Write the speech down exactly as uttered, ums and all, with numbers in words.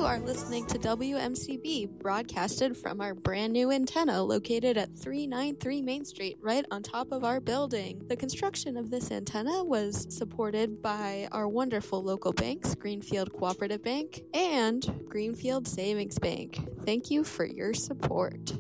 are listening to W M C B, broadcasted from our brand new antenna located at three ninety-three Main Street, right on top of our building. The construction of this antenna was supported by our wonderful local banks, Greenfield Cooperative Bank and Greenfield Savings Bank. Thank you for your support.